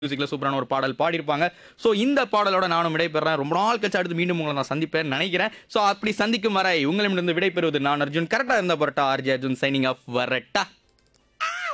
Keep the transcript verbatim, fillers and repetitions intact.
மியூசிக்ல சூப்பரான ஒரு பாடல் பாடியிருப்பாங்க. ஸோ இந்த பாடலோட நானும் விடைபெறேன். ரொம்ப நாள் கழிச்சு அடுத்து மீண்டும் உங்கள நான் சந்திப்பேன்னு நெனைக்கிறேன். ஸோ அப்படி சந்திக்கும் வரை உங்களிடமிருந்து விடைபெறுவது நான் அர்ஜுன். கரெக்ட்டா இருந்தா போறட்டா, ஆர்ஜே அர்ஜுன் சைனிங் ஆஃப் வரட்டா.